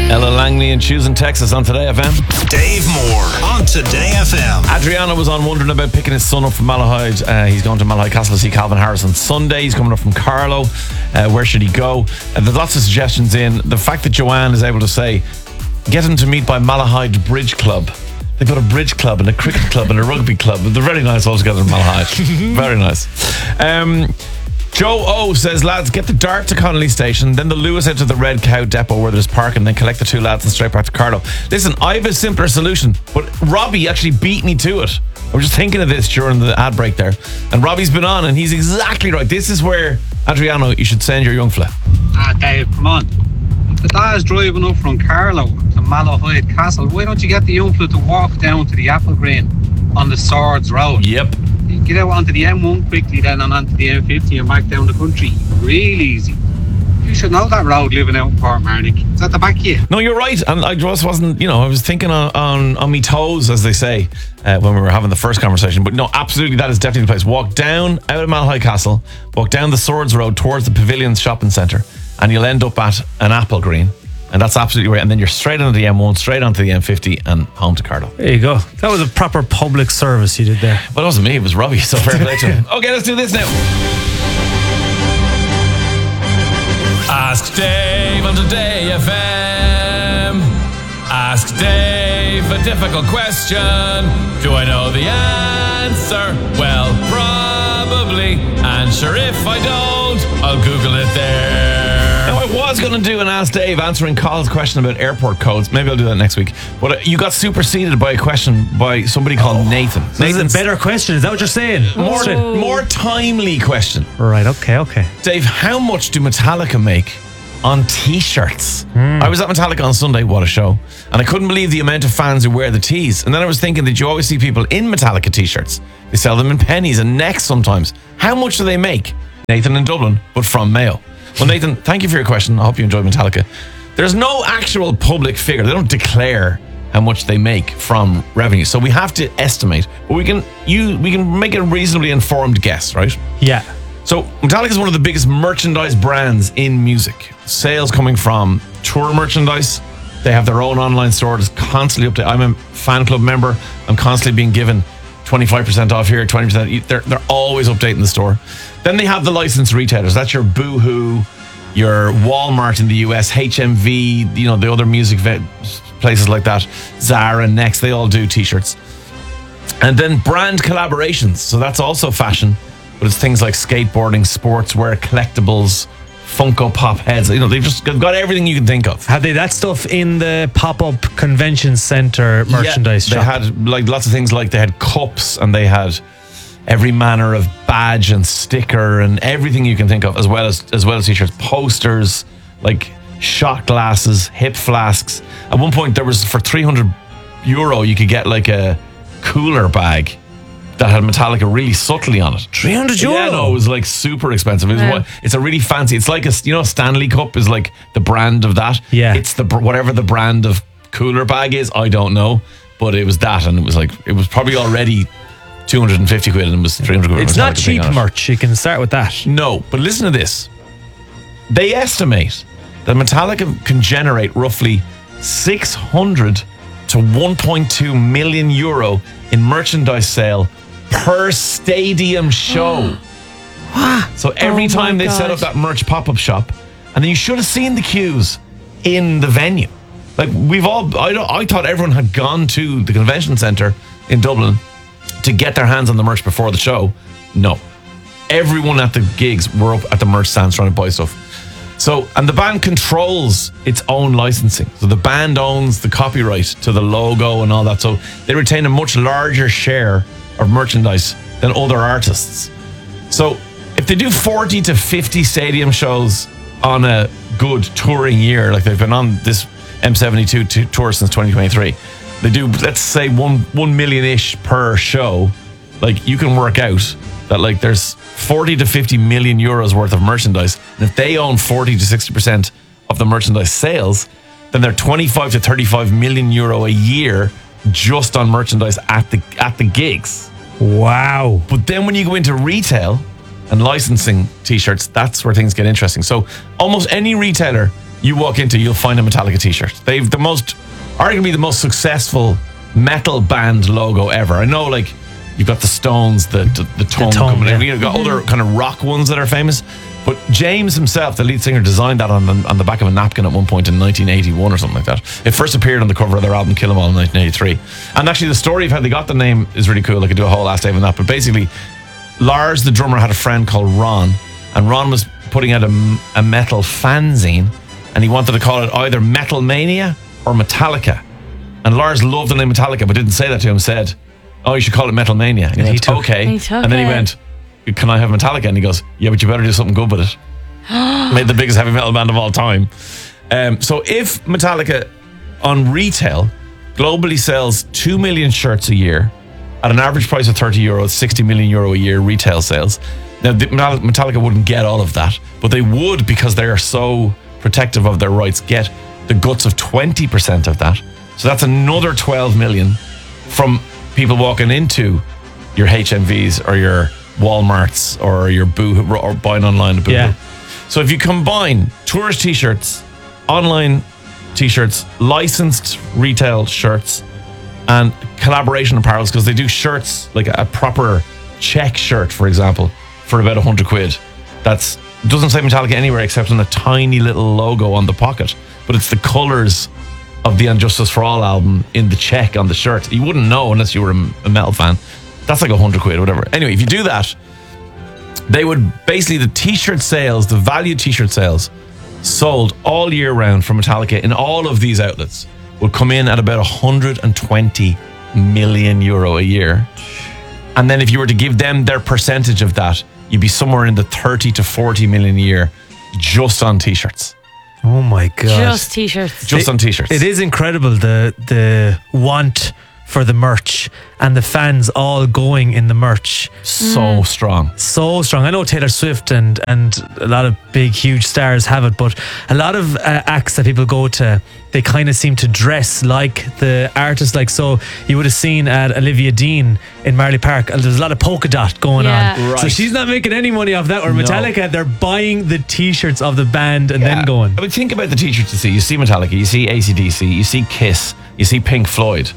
Ella Langley and Choosing Texas on Today FM. Dave Moore on Today FM. Adriano was on wondering about picking his son up from Malahide. He's going to Malahide Castle to see Calvin Harris on Sunday. He's coming up from Carlow. Where should he go? There's lots of suggestions in. The fact that Joanne is able to say, get him to meet by Malahide Bridge Club. They've got a bridge club and a cricket club and a rugby club. They're very nice all together in Malahide. Very nice. Joe O says, lads, get the Dart to Connolly Station, then the Lewis out to the Red Cow depot where there's parking, then collect the two lads and straight back to Carlow. Listen, I have a simpler solution, but Robbie actually beat me to it. I was just thinking of this during the ad break there, and Robbie's been on, and he's exactly right. This is where, Adriano, you should send your young fella. Dave, come on. If the dad's driving up from Carlow to Malahide Castle, why don't you get the young fella to walk down to the Apple Green on the Swords Road? Yep. You get out onto the M1 quickly, then and onto the M50 and back down the country. Real easy. You should know that road living out in Portmarnock. It's at the back of you. No, you're right. And I just wasn't, I was thinking on me toes, as they say, when we were having the first conversation. But no, absolutely, that is definitely the place. Walk down out of Malahide Castle, walk down the Swords Road towards the Pavilions Shopping Centre, and you'll end up at an Apple Green. And that's absolutely right. And then you're straight onto the M1, straight onto the M50 and home to Carlow. There you go. That was a proper public service you did there. Well, it wasn't me, it was Robbie, so fair play to him. Okay, let's do this now. Ask Dave on Today FM. Ask Dave a difficult question. Do I know the answer? Well, probably. And sure, if I don't, I'll Google it there. Now, I was going to do an Ask Dave answering Colin's question about airport codes. Maybe I'll do that next week. But you got superseded by a question by somebody called Nathan. So Nathan's a better question. Is that what you're saying? More timely question. Right, okay. Dave, how much do Metallica make on T-shirts? I was at Metallica on Sunday, what a show, and I couldn't believe the amount of fans who wear the tees. And then I was thinking that you always see people in Metallica T-shirts. They sell them in pennies and necks sometimes. How much do they make? Nathan in Dublin, but from Mayo. Well, Nathan, thank you for your question. I hope you enjoyed Metallica. There's no actual public figure. They don't declare how much they make from revenue, so we have to estimate. But we can make a reasonably informed guess, right? Yeah. So Metallica is one of the biggest merchandise brands in music. Sales coming from tour merchandise. They have their own online store that's constantly updated. I'm a fan club member. I'm constantly being given 25% off here, 20%. They're always updating the store. Then they have the licensed retailers. That's your Boohoo, your Walmart in the US, HMV, the other music places like that. Zara, Next, they all do T-shirts. And then brand collaborations. So that's also fashion. But it's things like skateboarding, sportswear, collectibles, Funko Pop heads. They've got everything you can think of. Had they that stuff in the pop-up convention center merchandise shop? They had lots of things, like they had cups and they had every manner of badge and sticker and everything you can think of, as well as T-shirts, posters, like shot glasses, hip flasks. At one point, there was, for €300, you could get like a cooler bag that had Metallica really subtly on it. €300? Yeah, no, it was like super expensive. It's a really fancy. It's like a Stanley Cup is like the brand of that. Yeah, it's whatever the brand of cooler bag is. I don't know, but it was that, and it was probably already 250 quid, and it was 300 quid. It's not cheap merch. You can start with that. No, but listen to this. They estimate that Metallica can generate roughly 600 to 1.2 million euro in merchandise sale per stadium show. So every time they set up that merch pop-up shop, and then you should have seen the queues in the venue. Like I thought everyone had gone to the convention centre in Dublin to get their hands on the merch before the show. No. Everyone at the gigs were up at the merch stands trying to buy stuff. So, and the band controls its own licensing. So the band owns the copyright to the logo and all that. So they retain a much larger share of merchandise than other artists. So if they do 40 to 50 stadium shows on a good touring year, like they've been on this M72 tour since 2023, they do, let's say, 1 million-ish per show. Like, you can work out that like there's 40 to 50 million euros worth of merchandise, and if they own 40 to 60% of the merchandise sales, then they're 25 to 35 million euro a year just on merchandise at the gigs. Wow. But then when you go into retail and licensing t-shirts, that's where things get interesting. So almost any retailer you walk into, you'll find a Metallica t-shirt. They've arguably the most successful metal band logo ever. I know, like, you've got the Stones, the tongue coming in. You've got other kind of rock ones that are famous. But James himself, the lead singer, designed that on the back of a napkin at one point in 1981 or something like that. It first appeared on the cover of their album Kill 'Em All in 1983. And actually the story of how they got the name is really cool. I could do a whole Ask Dave on that. But basically, Lars, the drummer, had a friend called Ron. And Ron was putting out a metal fanzine. And he wanted to call it either Metal Mania or Metallica. And Lars loved the name Metallica, but didn't say that to him. Said, "Oh, you should call it Metal Mania." And he went, "Okay." And then he went, "Can I have Metallica?" And he goes, "Yeah, but you better do something good with it." Made the biggest heavy metal band of all time. So if Metallica on retail globally sells 2 million shirts a year at an average price of €30, 60 million euro a year retail sales. Now, Metallica wouldn't get all of that, but they would, because they are so protective of their rights, get the guts of 20% of that. So that's another 12 million from people walking into your HMVs or your Walmarts or your Boohoo, or buying online at Boohoo. Yeah. So if you combine tourist t-shirts, online t-shirts, licensed retail shirts, and collaboration apparels, because they do shirts, like a proper check shirt, for example, for about £100. That's doesn't say Metallica anywhere except on a tiny little logo on the pocket, but it's the colours of the Injustice for All album in the check on the shirt. You wouldn't know unless you were a metal fan. That's like £100 or whatever. Anyway, if you do that, they would basically, the t-shirt sales, the value t-shirt sales sold all year round from Metallica in all of these outlets would come in at about 120 million euro a year. And then if you were to give them their percentage of that, you'd be somewhere in the 30 to 40 million a year just on t-shirts. Oh my God. Just t-shirts. Just on t-shirts. It is incredible, the want for the merch and the fans all going in the merch. So strong. So strong. I know Taylor Swift and a lot of big, huge stars have it, but a lot of acts that people go to, they kind of seem to dress like the artist. Like, so you would have seen at Olivia Dean in Marley Park, there's a lot of polka dot going on. Right. So she's not making any money off that. Or Metallica, they're buying the t-shirts of the band and then going. I mean, think about the t-shirts you see. You see Metallica, you see AC/DC, you see Kiss, you see Pink Floyd.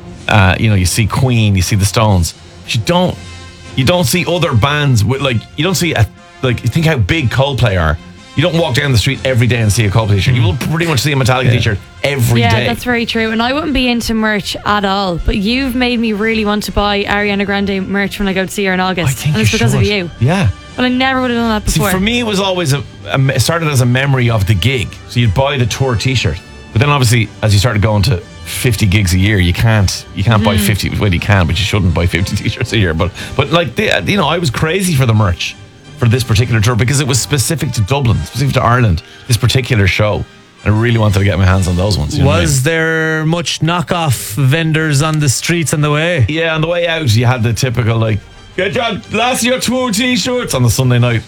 You see Queen, you see the Stones. You don't see other bands with, like, you don't see think how big Coldplay are. You don't walk down the street every day and see a Coldplay t-shirt. You will pretty much see a Metallica t-shirt every day. Yeah, that's very true. And I wouldn't be into merch at all, but you've made me really want to buy Ariana Grande merch when I go to see her in August. I think and it's because of you. Yeah. But I never would have done that before. See, for me, it was always it started as a memory of the gig. So you'd buy the tour t-shirt, but then obviously as you started going to 50 gigs a year, you can't buy 50. Well, you can, but you shouldn't buy 50 t-shirts a year. But like, I was crazy for the merch for this particular tour because it was specific to Dublin, specific to Ireland. This particular show, I really wanted to get my hands on those ones. Was there much knockoff vendors on the streets on the way? Yeah, on the way out, you had the typical, like, get your last year tour t-shirts on the Sunday night.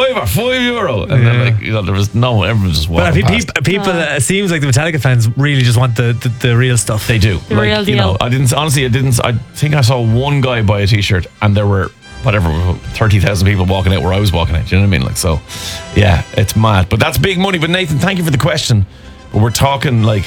€5 and then, like, there was everyone just walking past. People it seems like the Metallica fans really just want the real stuff. They do. The real deal. I think I saw one guy buy a t-shirt and there were 30,000 people walking out where I was walking out. Do you know what I mean? Like, so yeah, it's mad, but that's big money. But Nathan, thank you for the question. But we're talking like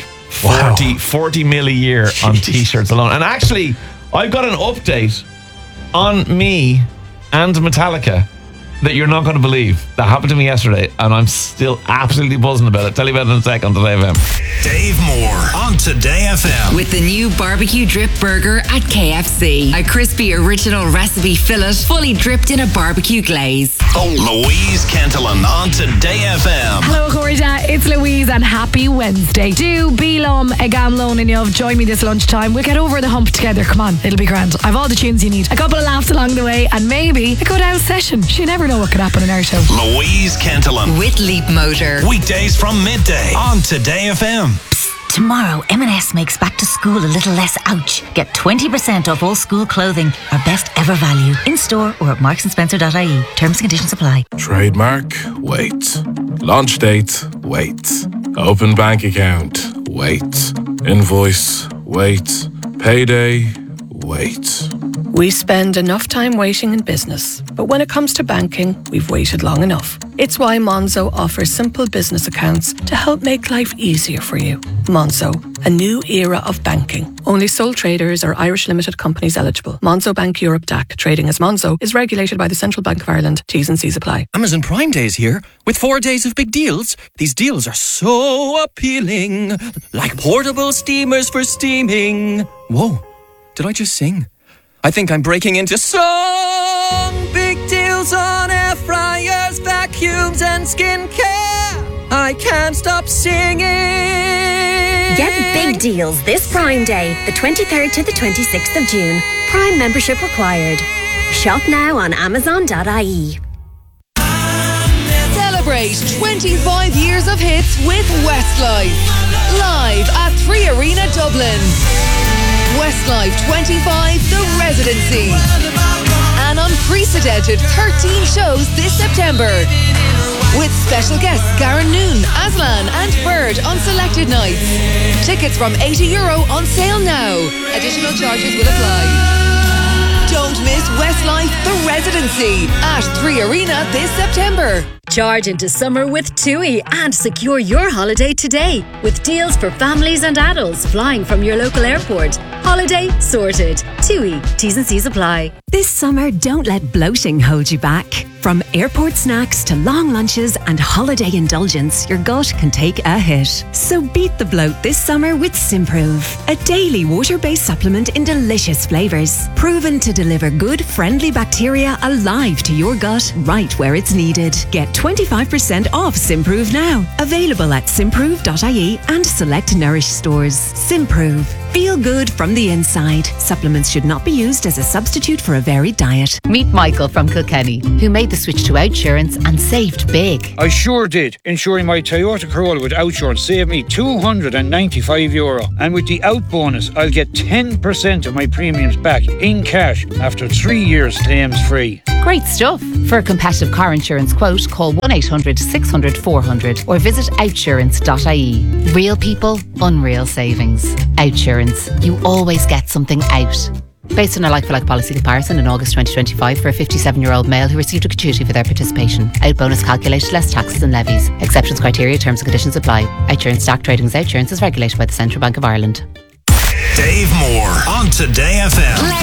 40 mil a year on t-shirts alone. And actually, I've got an update on me and Metallica that you're not going to believe. That happened to me yesterday, and I'm still absolutely buzzing about it. Tell you about it in a sec on Today FM. Dave Moore on Today FM. With the new barbecue drip burger at KFC. A crispy original recipe fillet fully dripped in a barbecue glaze. Louise Cantillon on Today FM. Hello, Corda. It's Louise and happy Wednesday. Do Beelum Egamlone and Yov join me this lunchtime. We'll get over the hump together. Come on, it'll be grand. I've all the tunes you need. A couple of laughs along the way and maybe a go down session. You never know what could happen in our show. Louise Cantillon. With Leap Motor. Weekdays from midday on Today FM. Tomorrow, M&S makes back to school a little less ouch. Get 20% off all school clothing, our best ever value. In store or at marksandspencer.ie. Terms and conditions apply. Trademark, wait. Launch date, wait. Open bank account, wait. Invoice, wait. Payday, wait. We spend enough time waiting in business, but when it comes to banking, we've waited long enough. It's why Monzo offers simple business accounts to help make life easier for you. Monzo, a new era of banking. Only sole traders or Irish limited companies eligible. Monzo Bank Europe DAC, trading as Monzo, is regulated by the Central Bank of Ireland. T's and C's apply. Amazon Prime Day is here with 4 days of big deals. These deals are so appealing, like portable steamers for steaming. Whoa, did I just sing? I think I'm breaking into song. Big deals on air fryers, vacuums and skincare. I can't stop singing. Get big deals this Prime Day, the 23rd to the 26th of June. Prime membership required. Shop now on Amazon.ie. Celebrate 25 years of hits with Westlife. Live at 3 Arena Dublin. Westlife 25, The Residency. An unprecedented 13 shows this September. With special guests Garen Noon, Aslan and Bird on selected nights. Tickets from €80 on sale now. Additional charges will apply. Don't miss Westlife The Residency at 3 Arena this September. Charge into summer with TUI and secure your holiday today with deals for families and adults flying from your local airport. Holiday sorted. TUI. T's and C's apply. This summer, don't let bloating hold you back. From airport snacks to long lunches and holiday indulgence, your gut can take a hit. So beat the bloat this summer with Simprove, a daily water-based supplement in delicious flavours. Proven to deliver good, friendly bacteria alive to your gut right where it's needed. Get 25% off Simprove now. Available at simprove.ie and select Nourish stores. Simprove. Feel good from the inside. Supplements should not be used as a substitute for a varied diet. Meet Michael from Kilkenny, who made the switch to Outsurance and saved big. I sure did. Insuring my Toyota Corolla with Outsurance saved me €295. And with the Out bonus, I'll get 10% of my premiums back in cash after 3 years claims free. Great stuff. For a competitive car insurance quote, call 1-800-600-400 or visit outsurance.ie. Real people, unreal savings. Outsurance. You always get something out. Based on a like-for-like policy comparison in August 2025 for a 57-year-old male who received a gratuity for their participation. Out bonus calculated less taxes and levies. Exceptions, criteria, terms and conditions apply. Outsurance stock trading as Outsurance is regulated by the Central Bank of Ireland. Dave Moore on Today FM.